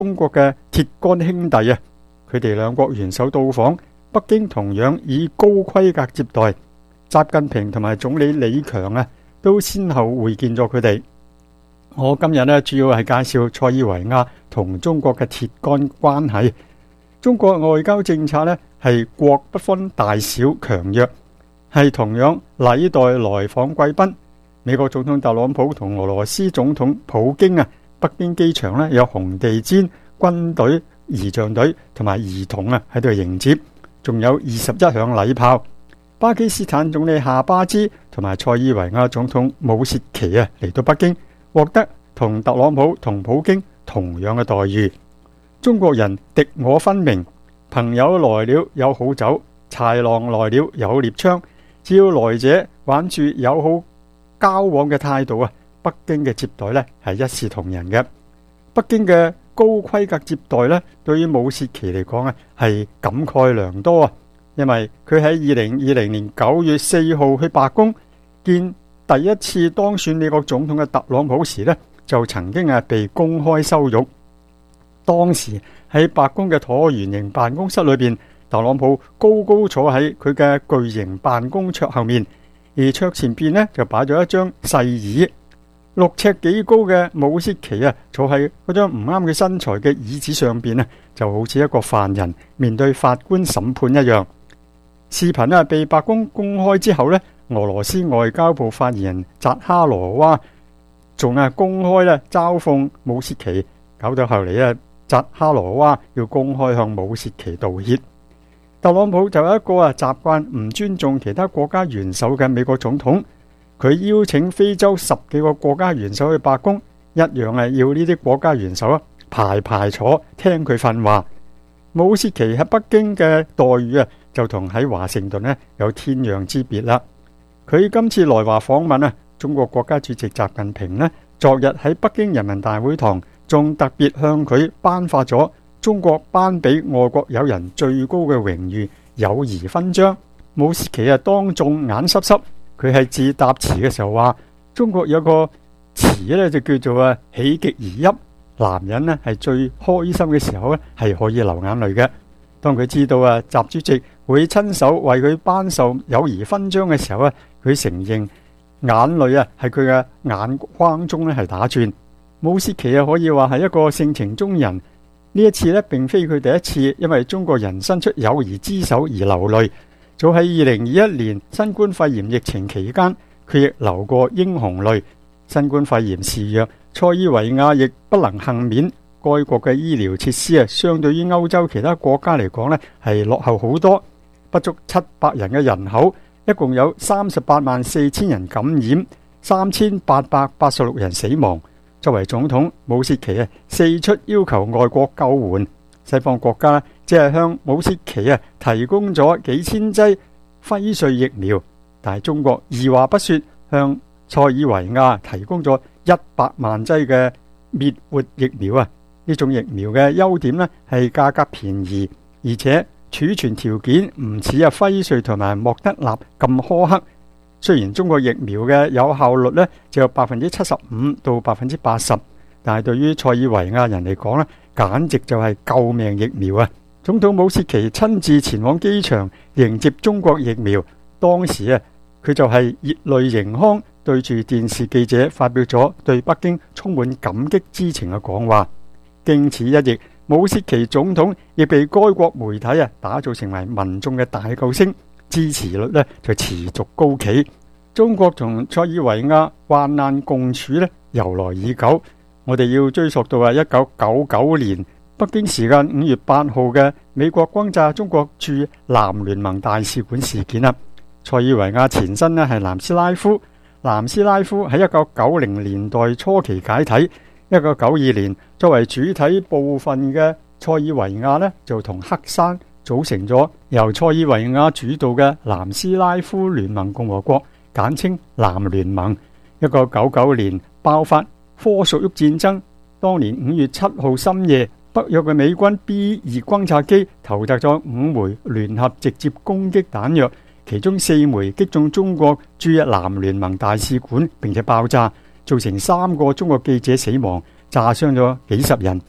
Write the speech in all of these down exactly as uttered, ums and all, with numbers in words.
中國嘅鐵桿兄弟啊，佢哋兩國元首到訪北京，同樣以高規格接待。習近平同埋總理李強啊，都先後會見咗佢哋。我今日呢，主要係介紹塞爾維亞同中國嘅鐵桿關係。中國外交政策呢，係國不分大小強弱，係同樣禮待來訪貴賓。美國總統特朗普同俄羅斯總統普京啊，北京機場呢，有紅地毯、軍隊、儀仗隊同埋兒童啊喺度迎接，仲有二十一響禮炮。巴基斯坦總理夏巴茲同埋塞爾維亞總統武切奇啊嚟到北京，獲得同特朗普同普京同樣嘅待遇。中國人敵我分明，朋友來了有好酒，豺狼來了有好獵槍，只要來者玩住友好交往嘅態度啊，北京嘅接待呢係一視同仁嘅。北京嘅高規格接待呢，對於武切奇嚟講啊係感慨良多啊，因為佢喺二零二零年九月四號去白宮見第一次當選美國總統嘅特朗普時呢，就曾經啊被公開羞辱。當時喺白宮嘅橢圓形辦公室裏邊，特朗普高高坐喺佢嘅巨型辦公桌後面，而桌前邊呢就擺咗一張細椅。六尺幾高嘅武切奇啊，坐喺嗰張唔啱佢身材嘅椅子上邊啊，就好似一個犯人面對法官審判一樣。視頻啊被白宮公開之後呢，俄羅斯外交部發言人扎哈羅娃仲啊公開咧嘲諷武切奇，搞到後嚟啊扎哈羅娃要公開向武切奇道歉。特朗普就有一個啊習慣唔尊重其他國家元首嘅美國總統，佢邀請非洲十幾個國家元首去白宮，一樣係要呢啲國家元首啊排排坐聽佢訓話。武切奇喺北京嘅待遇啊，就同喺華盛頓呢有天壤之別啦。佢今次來華訪問啊，中國國家主席習近平呢，昨日喺北京人民大會堂仲特別向佢頒發咗中國頒俾外國友人最高嘅榮譽友誼勳章。武切奇啊當眾眼濕濕，佢係自答詞嘅時候話，中國有個詞呢，就叫做啊喜極而泣。男人呢係最開心嘅時候呢係可以流眼淚嘅。當佢知道啊習主席會親手為佢頒授友誼勳章嘅時候啊，佢承認眼淚啊係佢嘅眼眶中呢係打轉。武切奇啊可以話係一個性情中人。呢一次呢並非佢第一次因為中國人伸出友誼之手而流淚。早喺二零二一年新冠肺炎疫情期間，佢亦流過英雄淚。新冠肺炎肆虐，塞爾維亞亦不能幸免。該國嘅醫療設施啊，相對於歐洲其他國家嚟講呢係落後好多。不足七百人嘅人口，一共有三十八萬四千人感染，三千八百八十六人死亡。作為總統，武切奇啊四出要求外國救援。西方國家只係向武切奇啊提供咗幾千劑輝瑞疫苗，但係中國二話不說向塞爾維亞提供咗一百萬劑嘅滅活疫苗啊！呢種疫苗嘅優點呢係價格便宜，而且儲存條件唔似啊輝瑞同埋莫德納咁苛刻。雖然中國疫苗嘅有效率呢只有百分之七十五到百分之八十，但係對於塞爾維亞人嚟講呢，簡直就係救命疫苗啊！總統武切奇親自前往機場迎接中國疫苗，當時啊佢就係熱淚盈眶，對住電視記者發表咗對北京充滿感激之情嘅講話。經此一役，武切奇總統亦被該國媒體啊打造成為民眾嘅大救星，支持率呢就持續高企。中國同塞爾維亞患難共處呢由來已久，我哋要追溯到啊一九九九年北京時間五月八號嘅美國轟炸中國駐南聯盟大使館事件啦。塞爾維亞前身呢係南斯拉夫，南斯拉夫喺一九九零年代初期解體。一九九二年作為主體部分嘅塞爾維亞呢，就同黑山組成咗由塞爾維亞主導嘅南斯拉夫聯盟共和國，簡稱南聯盟。一九九九年爆發科索沃戰爭，當年五月七號深夜，北約嘅美軍 B 二轟炸機投擲咗五枚聯合直接攻擊彈藥，其中四枚擊中中國駐南聯盟大使館，並且爆炸，造成三個中國記者死亡，炸傷咗幾十人。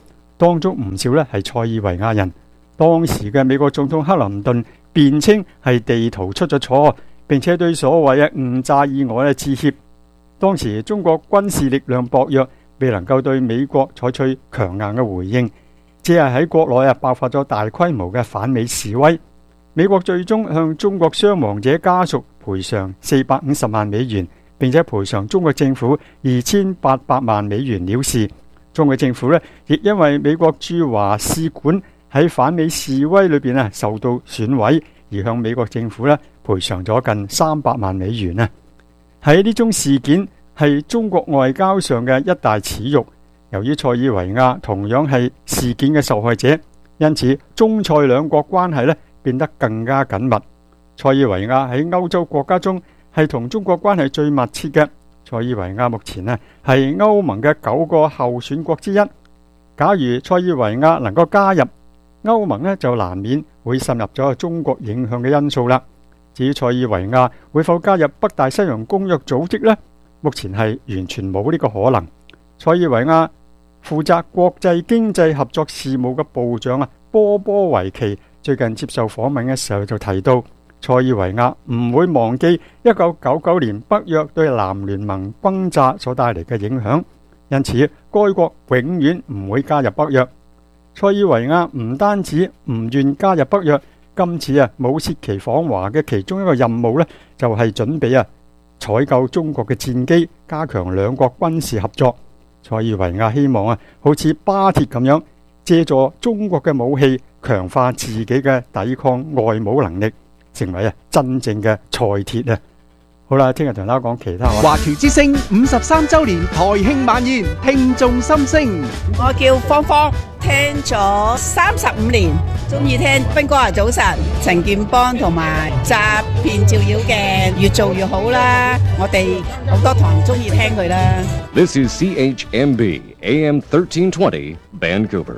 當中唔少咧係塞爾維亞人。當時嘅美國總統克林頓辯稱係地圖出咗錯，並且對所謂嘅誤炸意外咧致歉。當時中國軍事力量薄弱，未能夠對美國採取強硬嘅回應，只係喺國內啊爆發咗大規模嘅反美示威。美國最終向中國傷亡者家屬賠償四百五十萬美元，並且賠償中國政府二千八百萬美元了事。中國政府咧亦因為美國駐華使館喺反美示威裏邊啊受到損毀，而向美國政府咧賠償咗近三百萬美元啊！喺呢宗事件係中國外交上嘅一大恥辱。由於塞爾維亞同樣係事件嘅受害者，因此中塞兩國關係咧變得更加緊密。塞爾維亞喺歐洲國家中係同中國關係最密切嘅。塞爾維亞目前咧係歐盟嘅九個候選國之一。假如塞爾維亞能夠加入歐盟咧，就難免會滲入咗中國影響嘅因素啦。至於塞爾維亞會否加入北大西洋公約組織呢？目前係完全冇呢個可能。塞爾維亞負責國際經濟合作事務嘅部長啊波波維奇最近接受訪問嘅時候就提到，塞爾維亞唔會忘記一九九九年北約對南聯盟轟炸所帶嚟嘅影響，因此該國永遠唔會加入北約。塞爾維亞唔單止唔願加入北約，今次啊武契奇訪華嘅其中一個任務呢，就係準備啊採購中國嘅戰機，加強兩國軍事合作。塞爾維亞希望啊好似巴鐵咁樣，借助中國嘅武器強化自己嘅抵抗外侮能力，成為啊真正嘅塞鐵啊！好啦，聽日同大家講其他話。 華僑之聲五十三周年台慶晚宴，聽眾心聲。 我叫芳芳，聽咗三十五年，中意聽斌哥啊早晨，陳建邦同埋詐騙照妖嘅，越做越好啦。我哋好多堂中意聽佢啦。 This is C H M B A M thirteen twenty Vancouver。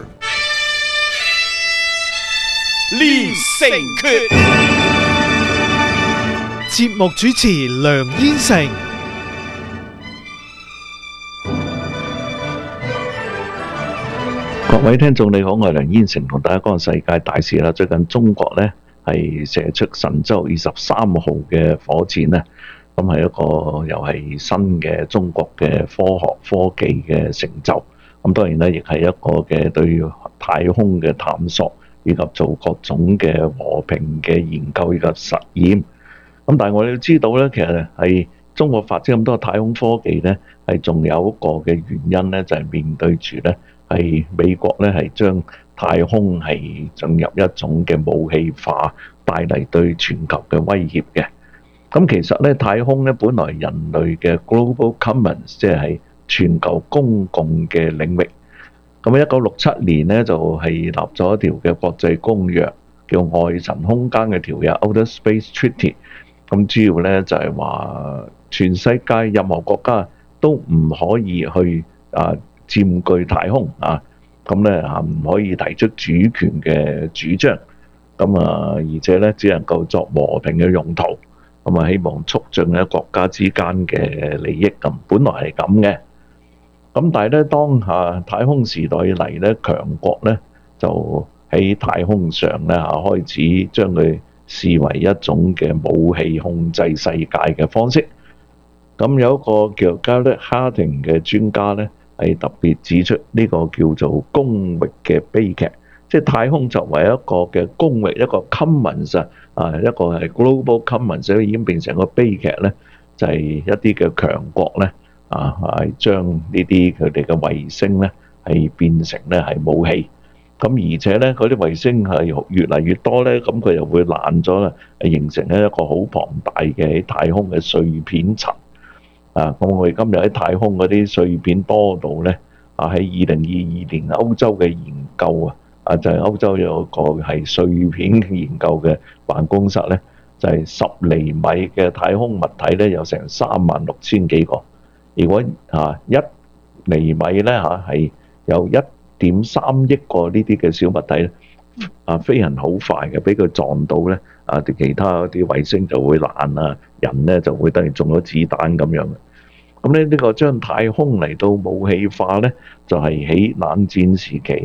連城訣。節目主持梁燕成。 各位聽眾你好，我係梁燕成，同大家講世界大事啦。最近中國呢係射出神舟二十三號嘅火箭呢，咁係一個又係新嘅中國嘅科學科技嘅成就。咁當然呢，亦係一個嘅對太空嘅探索，以及做各種嘅和平嘅研究以及實驗。咁但係我哋要知道咧，其實係中國發展咁多太空科技咧，係仲有一個嘅原因咧，就係面對住咧係美國咧係將太空係進入一種嘅武器化，帶嚟對全球嘅威脅嘅。咁其實咧太空咧本來人類嘅 global commons， 即係全球公共嘅領域。咁一九六七年咧就係立咗一條嘅國際公約，叫外層空間嘅條約 （Outer Space Treaty）。咁主要咧就係話，全世界任何國家都唔可以去啊佔據太空啊，咁咧啊唔可以提出主權嘅主張，咁啊而且咧只能夠作和平嘅用途，咁啊希望促進咧國家之間嘅利益，咁本來係咁嘅。咁但係咧當下太空時代嚟咧，強國咧就喺太空上咧嚇開始將佢視為一種嘅武器控制世界嘅方式。咁有一個叫 Garrett Hardin 嘅專家咧，係特別指出呢個叫做公域嘅悲劇，即係太空作為一個嘅公域，一個 commons 啊，一個係 global commons，所以已經變成個悲劇咧，就係一啲嘅強國咧啊，係將呢啲佢哋嘅衛星咧係變成咧係武器。咁而且咧，嗰啲衛星係越嚟越多咧，咁佢又會爛咗啦，形成一個好龐大嘅喺太空嘅碎片層。啊，咁我哋今日喺太空嗰啲碎片多到咧，啊喺二零二二年歐洲嘅研究啊，啊就係歐洲有一個係碎片研究嘅辦公室咧，就係十厘米嘅太空物體咧，有成三萬六千幾個。如果啊一厘米咧嚇係有一點三億個呢啲嘅小物體咧，啊飛行好快嘅，俾佢撞到咧，啊啲其他啲衛星就會爛啊，人咧就會等於中咗子彈咁樣嘅。咁咧呢個將太空嚟到武器化咧，就係喺冷戰時期啊，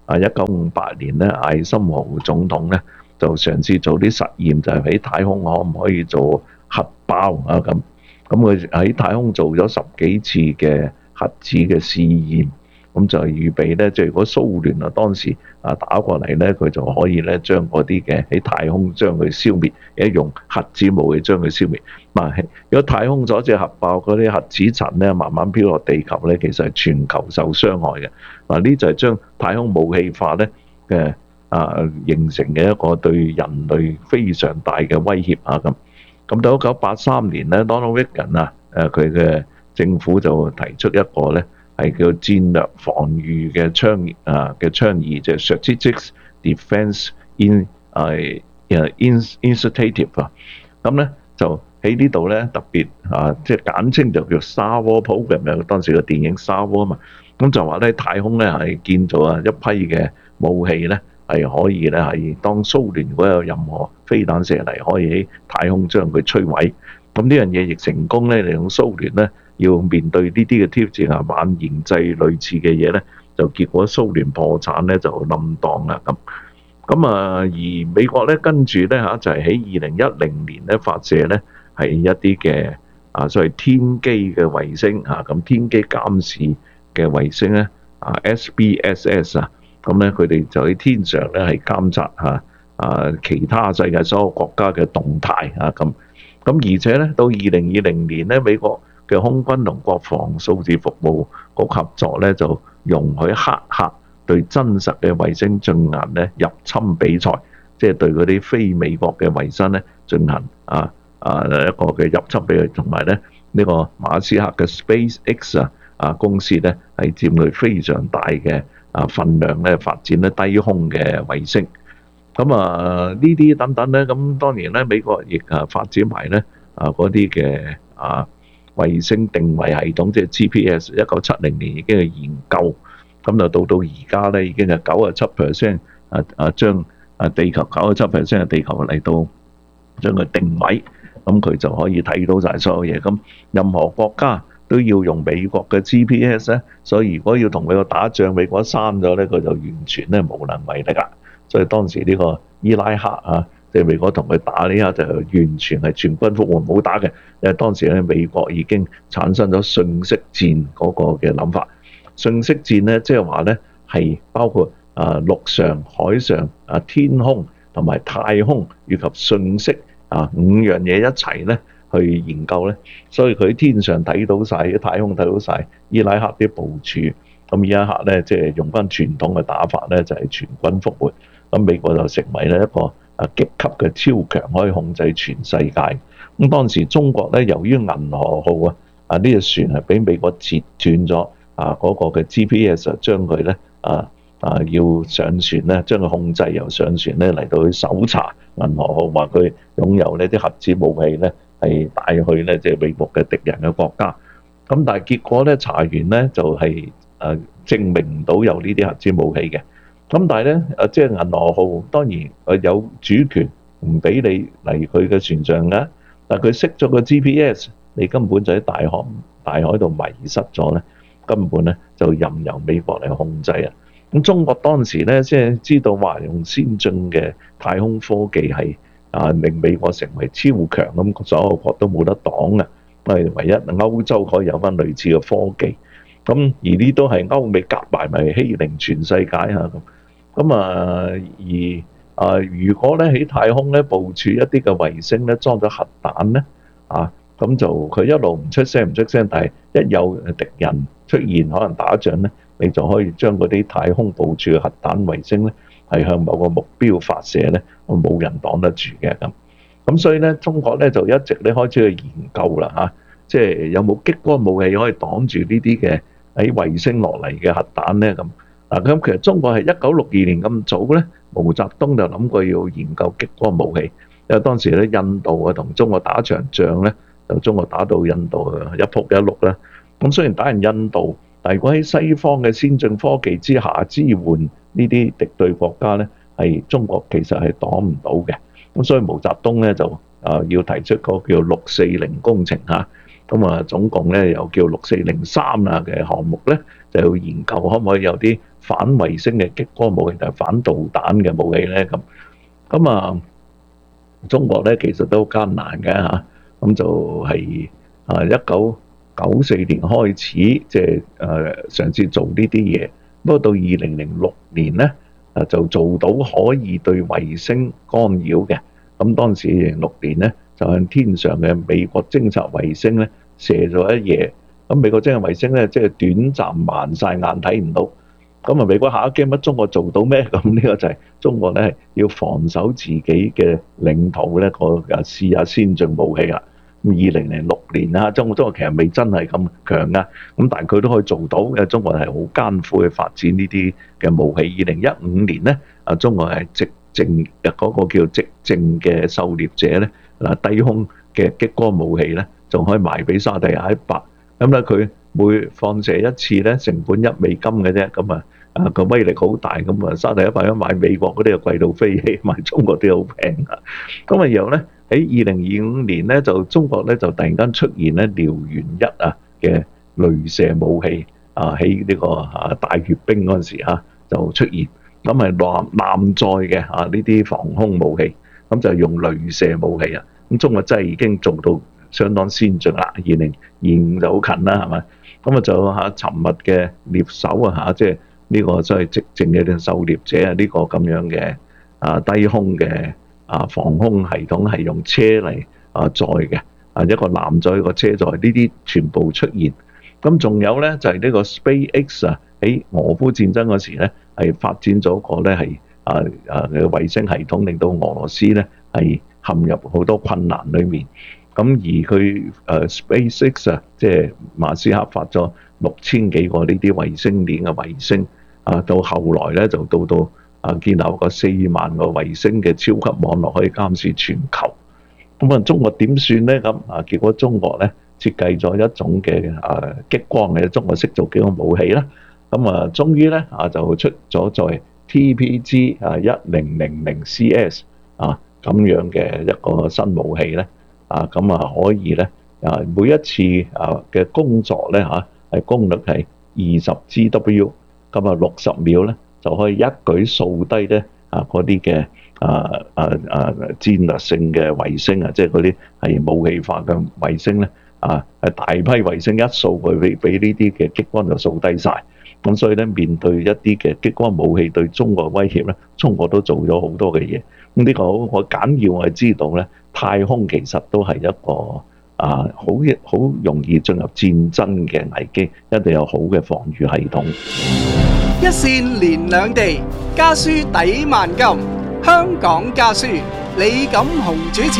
啊，一九五八年咧，艾森豪總統咧就嘗試做啲實驗，就係喺太空可唔可以做核爆啊咁。咁佢喺太空做咗十幾次嘅核子嘅試驗，咁就係預備咧，即係如果蘇聯啊當時啊打過嚟咧，佢就可以咧將嗰啲嘅喺太空將佢消滅，一用核子武器將佢消滅。嗱，如果太空阻止核爆，嗰啲核子塵咧慢慢飄落地球咧，其實係全球受傷害嘅。嗱，呢就係將太空武器化咧嘅啊形成嘅一個對人類非常大嘅威脅啊咁。咁到一九八三年咧 ，Donald Reagan 啊，誒佢嘅政府就提出一個咧係叫戰略防禦嘅倡議啊嘅倡議，就係 Strategic Defence in 誒誒 Initiative 啊。咁咧就喺呢度咧特別啊，即係簡稱就叫 Star War Program，有當時嘅電影 Star War 啊嘛。咁就話咧太空咧係建造啊一批嘅武器咧。係可以咧，係當蘇聯如果有任何飛彈射嚟，可以喺太空將佢摧毀。咁呢樣嘢亦成功咧，利用蘇聯咧要面對呢啲嘅挑戰啊，萬延製類似嘅嘢咧，就結果蘇聯破產咧就冧檔啦咁。咁啊，而美國咧跟住咧嚇就係喺二零一零年咧發射咧係一啲嘅啊所謂天基嘅衛星啊，咁天基監視嘅衛星咧啊 S B S S 啊。咁咧，佢哋就喺天上咧係監察嚇啊其他世界所有國家嘅動態啊咁。咁而且咧，到二零二零年咧，美國嘅空軍同國防數字服務局合作咧，就容許黑客對真實嘅衛星進行咧入侵比賽，即係對嗰啲非美國嘅衛星咧進行啊啊一個嘅入侵比賽，同埋咧呢個馬斯克嘅 SpaceX 啊啊公司咧係佔據非常大嘅。啊，份量咧發展咧低空嘅衛星，咁啊呢啲等等咧，咁當然咧美國亦啊發展埋咧啊嗰啲嘅啊衛星定位系統，即係 G P S。一九七零年已經係研究，咁就到到而家咧已經係九十七 percent 啊啊將啊地球九十七 percent 嘅地球嚟到將佢定位，咁佢就可以睇到晒所有嘢。咁任何國家都要用美國嘅 G P S 咧，所以如果要同美國打仗，美國刪咗咧，佢就完全咧無能為力啦。所以當時呢個伊拉克啊，即係美國同佢打呢下就完全係全軍覆沒，唔好打嘅。因為當時咧美國已經產生咗信息戰嗰個嘅諗法。信息戰咧，即係話咧係包括啊陸上、海上、啊天空同埋太空以及信息啊五樣嘢一齊咧。去研究咧，所以佢喺天上睇到晒，喺太空睇到晒伊拉克啲部署。咁伊拉克咧，即係用翻傳統嘅打法咧，就係全軍覆沒。咁美國就成為咧一個啊極級嘅超強，可以控制全世界。咁當時中國咧，由於銀河號啊啊呢隻船係俾美國截斷咗啊嗰個嘅 G P S， 將佢咧啊啊要上船咧，將佢控制由上船咧嚟到去搜查銀河號，話佢擁有呢啲核子武器咧。係帶去咧，即係美國嘅敵人嘅國家。咁但係結果咧，查完咧就係誒證明唔到有呢啲核子武器嘅。咁但係咧誒，即係銀河號當然誒有主權，唔俾你嚟佢嘅船上嘅。但係佢熄咗個 G P S，你根本就喺大海大海度迷失咗咧，根本咧就任由美國嚟控制啊。咁中國當時咧即係知道話用先進嘅太空科技係。啊！令美國成為超強咁，所有國都冇得擋啊！係唯一歐洲可以有翻類似嘅科技，咁而呢都係歐美夾埋咪欺凌全世界嚇咁。咁啊而啊，如果咧喺太空咧部署一啲嘅衛星咧裝咗核彈咧啊，咁就佢一路唔出聲唔出聲，但係一有敵人出現可能打仗咧，你就可以將嗰啲太空部署嘅核彈衛星咧。係向某個目標發射咧，我冇人擋得住嘅咁。咁所以咧，中國咧就一直咧開始去研究啦嚇，即係有冇激光武器可以擋住呢啲嘅喺衛星落嚟嘅核彈咧咁。嗱咁其實中國係一九六二年咁早咧，毛澤東就諗過要研究激光武器，因為當時咧印度啊同中國打場仗咧，就中國打到印度一仆一碌啦。咁雖然打完印度，但係如果喺西方嘅先進科技之下支援呢啲敵對國家咧，係中國其實係擋唔到嘅。咁所以毛澤東咧就啊要提出個叫六四零工程嚇，咁啊總共咧又叫六四零三啊嘅項目咧，就要研究可唔可以有啲反衛星嘅激光武器定係反導彈嘅武器咧？咁咁啊，中國咧其實都艱難嘅嚇，咁就係啊一九九四年開始即係誒嘗試做呢啲嘢，不過到二零零六年咧啊就做到可以對衛星干擾嘅，咁當時二零零六年咧就向天上嘅美國偵察衛星咧射咗一夜。咁美國偵察衛星咧，即係短暫盲晒眼睇唔到。咁啊，美國下一驚乜？中國做到咩？咁呢個就係中國咧要防守自己嘅領土咧，個啊試下先進武器啦。咁二零零六年啊，中國中國其實未真係咁強噶，咁但係佢都可以做到。因為中國係好艱苦去發展呢啲嘅武器。二零一五年咧，啊中國係直徑嗰個叫直徑嘅狩獵者咧，嗱低空嘅激光武器咧，仲可以賣俾沙地阿拉伯。咁咧佢每放射一次咧，成本一美金嘅啫，咁啊啊個威力好大，咁啊沙地一百一買美國嗰啲又貴到飛起，買中國啲好平啊。咁啊然後咧喺二零二五年咧，就中國咧就突然間出現咧遼源一啊嘅雷射武器啊，喺呢個啊大閱兵嗰陣時嚇就出現，咁係艦艦載嘅啊呢啲防空武器，咁就用雷射武器啊，咁中國真係已經做到相當先進啦，二零二五就好近啦，係咪？咁啊就嚇尋日嘅獵手啊嚇，即係呢個所謂直徑嘅狩獵者啊，呢個咁樣嘅啊低空嘅啊防空系統係用車嚟啊載嘅，啊一個艦載一個車載，呢啲全部出現。咁仲有咧就係呢個 SpaceX 啊，喺俄烏戰爭嗰時咧係發展咗個咧係啊啊嘅衛星系統，令到俄羅斯咧係陷入好多困難裡面。咁而佢誒 SpaceX 啊，即係馬斯克發咗六千幾個呢啲衛星鏈嘅衛星啊，到後來咧就到到啊建立個四萬個衛星嘅超級網絡，可以監視全球。咁啊，中國點算咧？咁啊，結果中國咧設計咗一種嘅啊激光嘅，中國識做激光武器啦。咁啊，終於咧啊就出咗在 T P G 啊一零零零 C S 啊咁樣嘅一個新武器咧。啊，咁啊可以咧，啊每一次啊嘅工作咧嚇係功率係二十 G W， 咁啊六十秒咧就可以一舉掃低咧啊嗰啲嘅啊啊啊戰略性嘅衛星啊，即係嗰啲係武器化嘅衛星咧啊，係大批衛星一掃佢俾俾呢啲嘅激光就掃低晒。咁所以咧面對一啲嘅激光武器對中國威脅咧，中國都做咗好多嘅嘢。咁呢個我簡要我係知道咧。太空其實都係一個啊，好好容易進入戰爭嘅危機，一定有好嘅防禦系統。 一線連兩地，家書抵萬金。香港家書，李錦雄主持。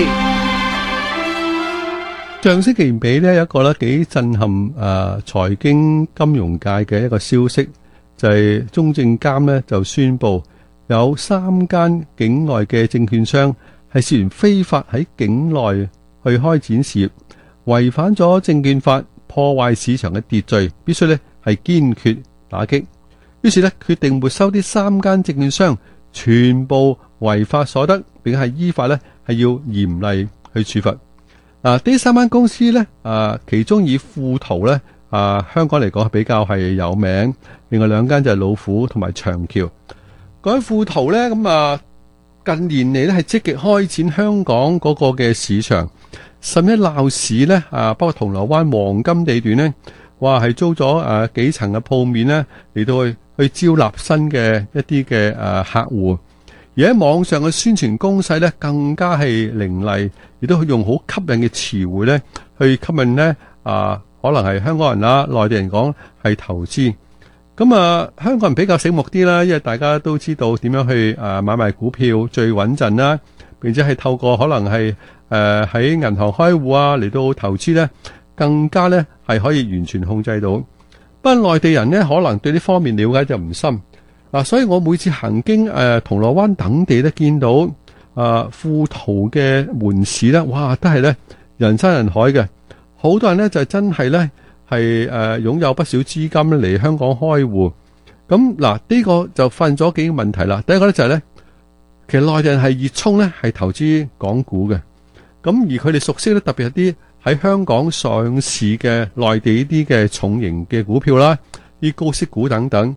上星期俾呢一個咧幾震撼誒財經金融界嘅一個消息，就係中證監咧就宣布有三間境外嘅證券商。係涉嫌非法喺境內去開展事業，違反咗證券法，破壞市場嘅秩序，必須咧係堅決打擊。於是咧決定沒收呢三間證券商全部違法所得，並係依法咧係要嚴厲去處罰。啊，呢三間公司咧啊，其中以富途咧啊，香港嚟講係比較係有名，另外兩間就係老虎同埋長橋。講起富途咧，咁啊。近年嚟咧係積極開展香港嗰個嘅市場，甚至鬧市咧啊，包括銅鑼灣黃金地段咧，哇係租咗誒幾層嘅鋪面咧嚟到去去招納新嘅一啲嘅誒客戶，而喺網上嘅宣傳攻勢咧更加係凌厲，亦都用好吸引嘅詞彙咧去吸引咧啊，可能係香港人啦、內地人講係投資。咁啊，香港人比較醒目啲啦，因為大家都知道點樣去誒買賣股票最穩陣啦，並且係透過可能係誒喺銀行開戶啊嚟到投資咧，更加咧係可以完全控制到。不過內地人咧可能對呢方面了解就唔深嗱，所以我每次行經誒銅鑼灣等地咧，見到誒富途嘅門市咧，哇，都係咧人山人海嘅，好多人咧就真係咧。係誒擁有不少資金嚟香港開戶，咁嗱呢個就發現咗幾個問題啦。第一個咧就係咧，其實內地人係熱衷咧係投資港股嘅，咁而佢哋熟悉咧特別係啲喺香港上市嘅內地啲嘅重型嘅股票啦，啲高息股等等。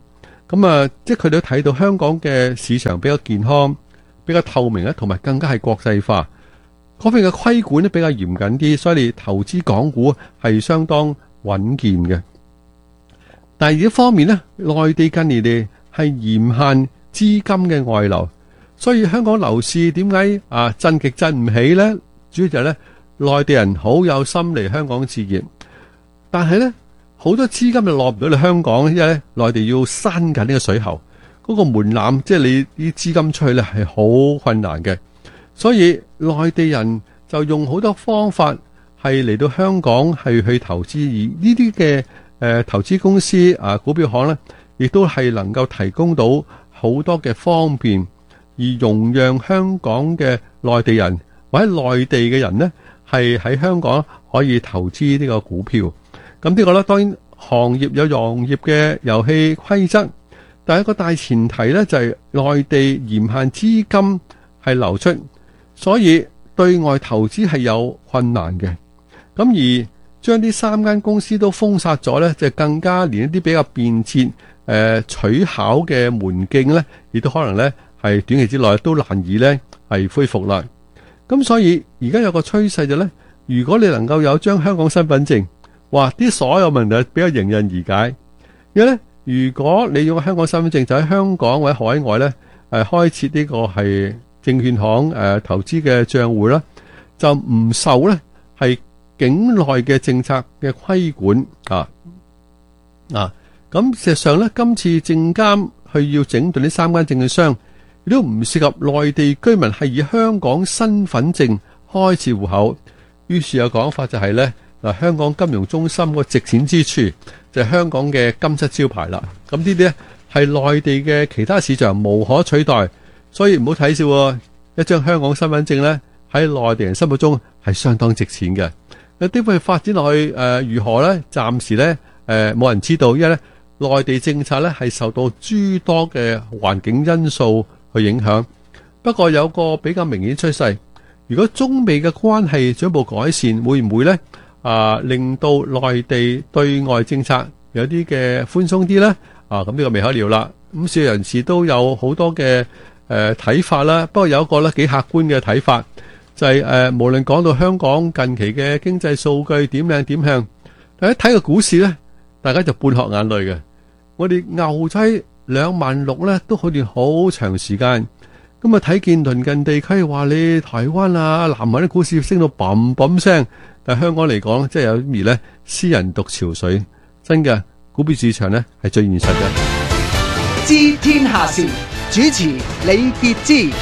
咁啊，即係佢哋都睇到香港嘅市場比較健康、比較透明咧，同埋更加係國際化。嗰邊嘅規管咧比較嚴謹啲，所以你投資港股係相當穩健嘅。但係而一方面咧，內地近年嚟係嚴限資金嘅外流，所以香港樓市點解啊震極震唔起呢？主要就係咧，內地人好有心嚟香港置業，但係咧好多資金就落唔到嚟香港，因為咧內地要閂緊呢個水喉，嗰、嗰個門檻即係你啲資金出去咧係好困難嘅，所以內地人就用好多方法係嚟到香港係去投資，而呢啲嘅誒投資公司啊股票行咧，亦都係能夠提供到好多嘅方便，而容讓香港嘅內地人或者內地嘅人呢，係喺香港可以投資呢個股票。咁呢個咧，當然行業有行業嘅遊戲規則，但係一個大前提呢，就係內地嚴限資金係流出，所以對外投資係有困難嘅。咁而將呢三間公司都封殺咗呢，就更加連一啲比較便捷誒、呃、取巧嘅門徑呢，亦都可能呢係短期之內都難以呢係恢復啦。咁所以而家有個趨勢就呢，如果你能夠有張香港身份證，哇！啲所有問題比較迎刃而解。因為咧，如果你用香港身份證，就喺香港或者海外咧，誒、呃、開設呢個係證券行誒、呃、投資嘅賬戶啦，就唔受咧係境內嘅政策嘅規管啊啊！咁事實上咧，今次證監去要整頓呢三間證券商，亦都唔涉及內地居民係以香港身份證開設戶口。於是有講法就係咧。嗱，香港金融中心個值錢之處就係香港嘅金漆招牌啦。咁呢啲咧係內地嘅其他市場無可取代，所以唔好睇笑喎。一張香港身份證咧喺內地人心目中係相當值錢嘅。有啲會發展落去誒、呃、如何咧？暫時咧誒冇人知道，因為咧內地政策咧係受到諸多嘅環境因素去影響。不過有個比較明顯趨勢，如果中美嘅關係進一步改善，會唔會咧？啊，令到內地對外政策有啲嘅寬鬆啲咧，啊，咁呢個未可料啦。咁市場人士都有好多嘅誒睇法啦。不過有一個咧幾客觀嘅睇法，就係、是、誒、呃、無論講到香港近期嘅經濟數據點靚點向，但一睇個股市咧，大家就半殼眼淚嘅。我哋牛仔兩萬六咧，都好似好長時間。咁啊睇見鄰近地區話你台灣啊、南韓啲股市升到砰砰聲。但香港嚟講，即係有啲咧，私人獨潮水，真嘅股票市場咧係最現實嘅。 知天下事，主持李傑之。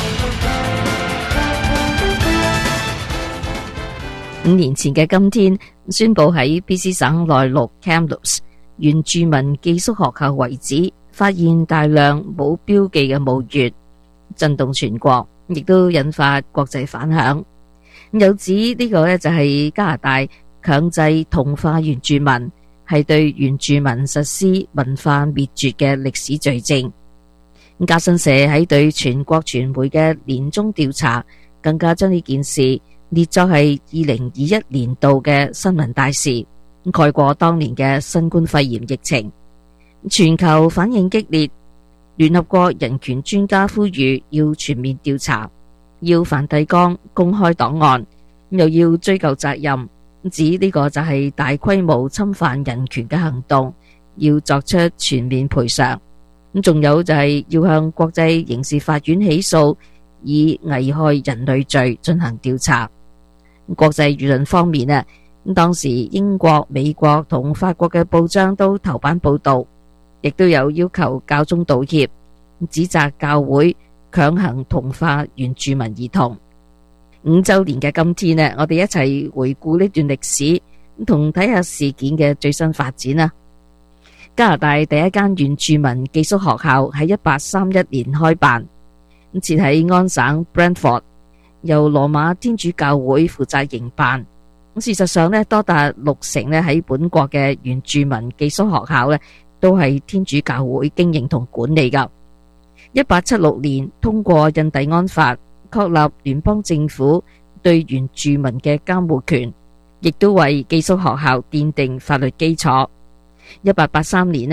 五年前嘅今天，宣布喺 B C 省內陸 Kamloops 原住民寄宿學校遺址發現大量冇標記嘅墓穴，震動全國，亦都引發國際反響。有指呢個呢就係加拿大強制同化原住民，係對原住民實施文化滅絕嘅歷史罪證。加新社喺對全國傳媒嘅年終調查，更加將呢件事列作係二零二一年度嘅新聞大事，蓋過當年嘅新冠肺炎疫情。全球反應激烈，聯合國人權專家呼籲要全面調查，要梵蒂岡公開檔案，又要追究責任，指呢個就係大規模侵犯人權嘅行動，要作出全面賠償。咁仲有就係要向國際刑事法院起訴，以危害人類罪進行調查。國際輿論方面啊，當時英國、美國同法國嘅報章都頭版報道，亦都有要求教宗道歉，指責教會強行同化原住民兒童。五周年嘅今天呢，我哋一齊回顧呢段歷史，同睇下事件嘅最新發展啦。加拿大第一間原住民寄宿學校喺一八三一年開辦，設喺安省 Brantford， 由羅馬天主教會負責營辦。事實上呢，多達六成呢喺本國嘅原住民寄宿學校呢，都係天主教會經營同管理噶。一八七六年通過印第安法，確立聯邦政府對原住民嘅監護權，亦都為寄宿學校奠定法律基礎。一八八三年呢，第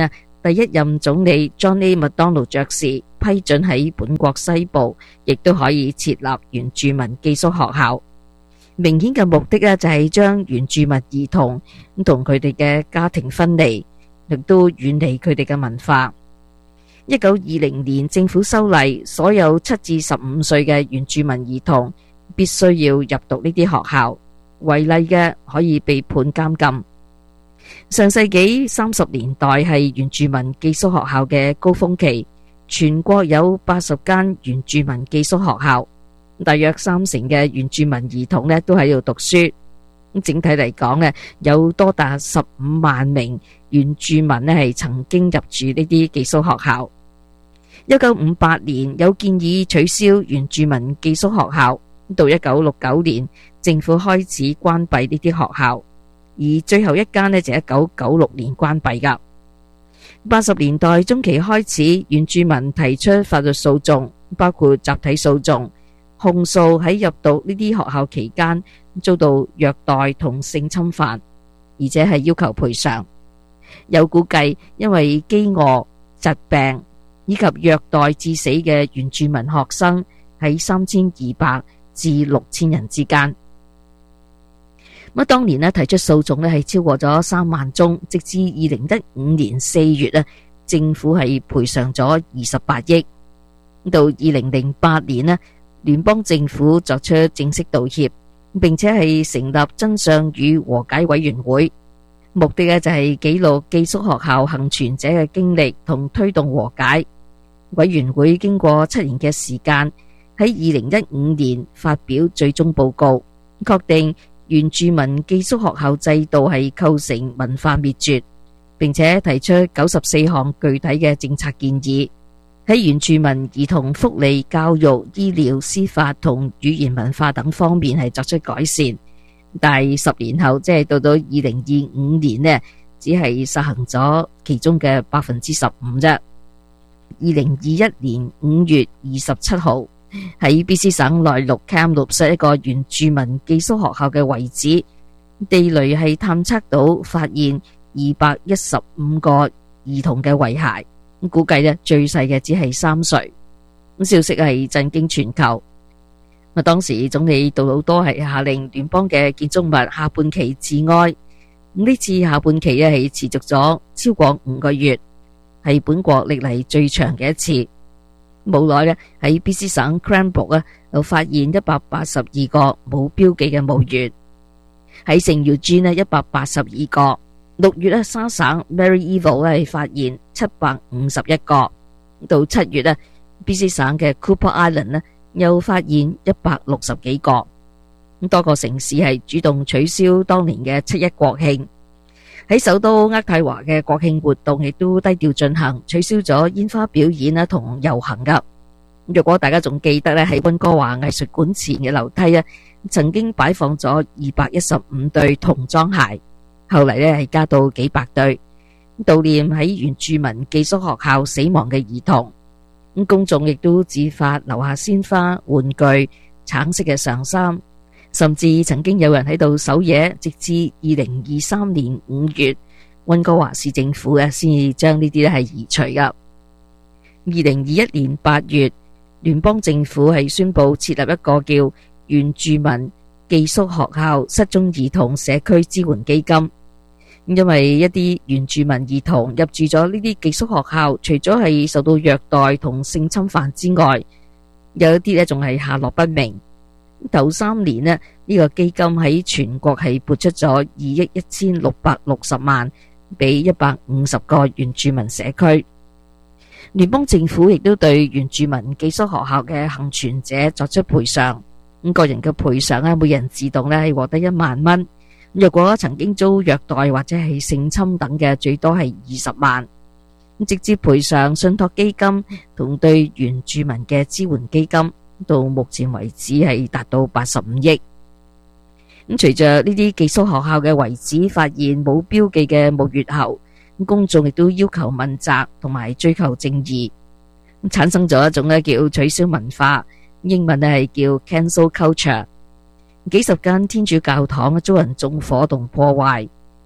第一任總理 John A. Macdonald 爵士批准喺本國西部亦都可以設立原住民寄宿學校。明顯嘅目的呢，就係將原住民兒童同佢哋嘅家庭分離，亦都遠離佢哋嘅文化。一九二零年政府修例，所有七至十五歲嘅原住民兒童必須要入讀呢啲學校，違例嘅可以被判監禁。上世紀三十年代係原住民寄宿學校嘅高峰期，全國有八十間原住民寄宿學校，大約三成嘅原住民兒童呢都喺度讀書。整體嚟講呢，有多達十五萬名原住民呢係曾經入住呢啲寄宿學校。一九五八年有建議取消原住民寄宿學校，到一九六九年政府開始關閉呢啲學校，而最後一間呢就一九九六年關閉噶。八十年代中期開始，原住民提出法律訴訟，包括集體訴訟，控訴喺入讀呢啲學校期間遭到虐待同性侵犯，而且係要求賠償。有估計因為飢餓、疾病以及虐待致死嘅原住民學生喺三千二百至六千人之間。咁當年呢提出訴訟呢係超過咗三萬宗，直至二零一五年四月呢，政府係賠償咗二十八億。到二零零八年呢，聯邦政府作出正式道歉，並且係成立真相與和解委員會，目的呢就係記錄寄宿學校幸存者嘅經歷同推動和解。委員會經過七年嘅時間，喺二零一五年發表最終報告，確定原住民寄宿學校制度係構成文化滅絕，並且提出九十四項具體嘅政策建議，喺原住民兒童福利、教育、醫療、司法同語言文化等方面係作出改善。但係十年後，即係到到二零二五年呢，只係實行咗其中嘅百分之十五啫。二零二一年五月二十七號，喺 B C 省內陸 Kamloops 一個原住民寄宿學校嘅遺址，地雷係探測到發現二百一十五個兒童嘅遺骸，估計呢最細嘅只係三歲。咁消息係震驚全球。咁當時總理杜魯多係下令聯邦嘅建築物下半旗致哀。咁呢次下半旗呢係持續咗超過五個月，係本國歷嚟最長嘅一次。冇耐呢，喺 B C 省 Cranbrook 啊，又發現一百八十二個冇標記嘅墓穴。喺聖喬治呢，一百八十二個。六月呢，沙省 Maryeville 呢係發現七百五十一個。到七月呢， B C 省嘅 Cooper Island 呢又發現一百六十幾個。咁多個城市係主動取消當年嘅七一國慶。喺首都渥太華嘅國慶活動亦都低調進行，取消咗煙花表演啦同遊行噶。若果大家仲記得咧，喺溫哥華藝術館前嘅樓梯啊，曾經擺放咗二百一十五對童裝鞋，後嚟咧係加到幾百對，悼念喺原住民寄宿學校死亡嘅兒童。咁公眾亦都自發留下鮮花、玩具、橙色嘅上衫。甚至曾經有人喺度守夜，直至二零二三年五月，溫哥華市政府嘅先至將呢啲咧係移除噶。二零二一年八月，聯邦政府係宣布設立一個叫原住民寄宿學校失蹤兒童社區支援基金。因為一啲原住民兒童入住咗呢啲寄宿學校，除咗係受到虐待同性侵犯之外，有一啲咧仲係下落不明。頭三年呢，呢個基金喺全國係撥出咗二億一千六百六十萬俾一百五十個原住民社區。聯邦政府亦都對原住民寄宿學校嘅幸存者作出賠償。咁個人嘅賠償咧，每人自動咧係獲得一萬蚊。若果曾經遭虐待或者係性侵等嘅，最多係二十萬。直接賠償信託基金同對原住民嘅支援基金，到目前為止係達到八十五億。咁隨着呢啲寄宿學校嘅遺址發現冇標記嘅墓穴後，公眾亦都要求問責同埋追求正義，產生咗一種咧叫取消文化，英文咧係叫 cancel culture。幾十間天主教堂遭人縱火同破壞，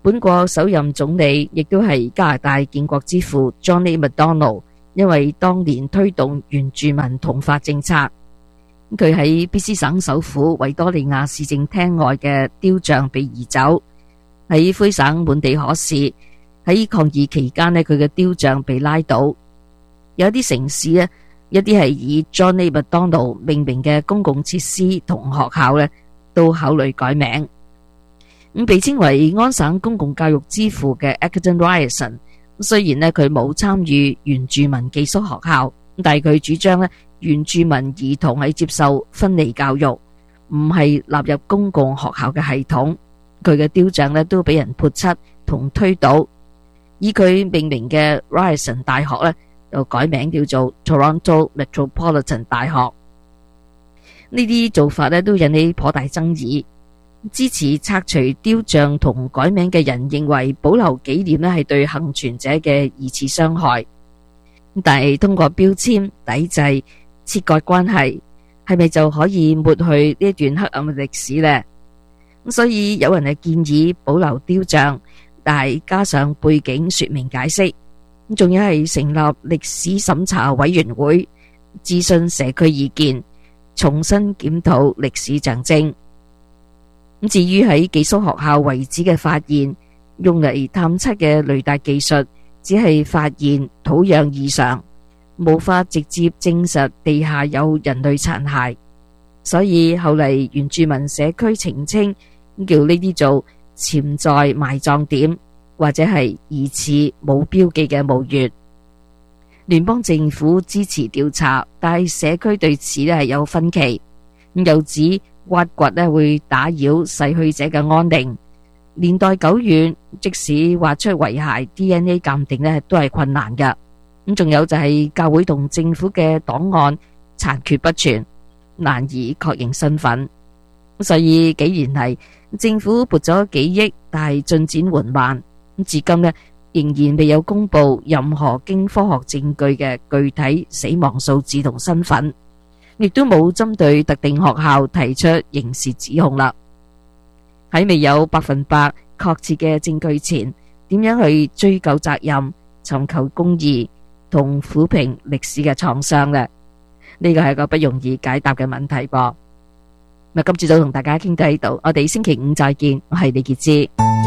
本國首任總理亦都係加拿大建國之父 Johnny MacDonald， 因為當年推動原住民同化政策，佢喺 B C 省首府維多利亞市政廳外嘅雕像被移走，喺魁省滿地可視。喺抗議期間呢，佢嘅雕像被拉倒。有一啲城市呢，一啲係以 Johnny MacDonald 命名嘅公共設施同學校呢，都考慮改名。咁被稱為安省公共教育之父嘅 Acton Ryerson， 雖然呢佢冇參與原住民寄宿學校，但係佢主張呢原住民兒童係接受分離教育，唔係納入公共學校嘅系統。佢嘅雕像呢都俾人潑漆同推倒，以佢命名嘅 Ryerson 大學呢就改名叫做 Toronto Metropolitan 大學。呢啲做法呢都引起頗大爭議。支持拆除雕像同改名嘅人認為保留紀念呢係對幸存者嘅二次傷害，但係通過標籤抵制切割關係，係咪就可以抹去呢一段黑暗嘅歷史呢？所以有人係建議保留雕像，但係加上背景說明解釋，仲有係成立歷史審查委員會，諮詢社區意見，重新檢討歷史象徵。至於喺寄宿學校遺址嘅發現，用嚟探測嘅雷達技術只係發現土壤異常，無法直接證實地下有人類殘骸，所以後嚟原住民社區澄清叫呢啲做潛在埋葬點，或者係疑似冇標記嘅墓穴。聯邦政府支持調查，但係社區對此咧係有分歧，又指挖掘咧會打擾逝去者嘅安寧，年代久遠，即使挖出遺骸 D N A 鑑定咧都係困難㗎。咁仲有就係教會同政府嘅檔案殘缺不全，難以確認身份。所以幾年嚟，政府撥咗幾億，但係進展緩慢。至今咧仍然未有公布任何經科學證據嘅具體死亡數字同身份，亦都冇針對特定學校提出刑事指控啦。喺未有百分百確切嘅證據前，點樣去追究責任、尋求公義同撫平歷史嘅創傷呢？呢個係個不容易解答嘅問題噃。咁今朝早同大家傾到呢度，我哋星期五再見，我係李潔芝。